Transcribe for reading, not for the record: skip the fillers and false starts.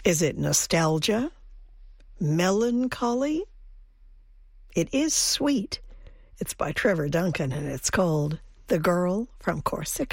Is it nostalgia? Melancholy? It is sweet. It's by Trevor Duncan, and it's called The Girl from Corsica.